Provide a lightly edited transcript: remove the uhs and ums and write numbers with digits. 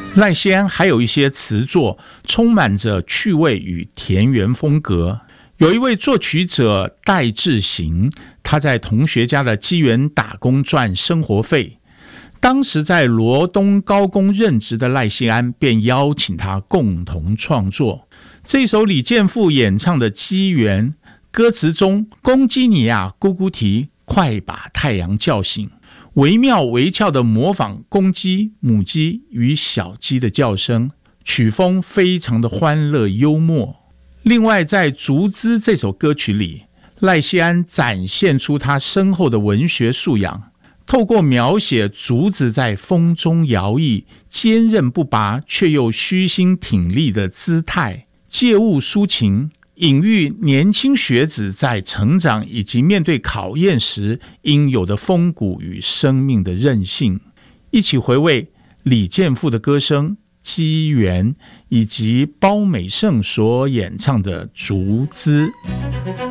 赖希安还有一些词作充满着趣味与田园风格。有一位作曲者戴志行，他在同学家的机缘打工赚生活费。当时在罗东高工任职的赖希安便邀请他共同创作这首李健富演唱的《机缘》，歌词中公鸡你呀咕咕啼，快把太阳叫醒，惟妙惟肖地模仿公鸡、母鸡与小鸡的叫声，曲风非常的欢乐幽默。另外在《竹枝》这首歌曲里，赖希安展现出他深厚的文学素养，透过描写竹子在风中摇曳，坚韧不拔却又虚心挺立的姿态，借物抒情，隐喻年轻学子在成长以及面对考验时应有的风骨与生命的韧性。一起回味李健富的歌声《机缘》以及包美胜所演唱的《竹枝》。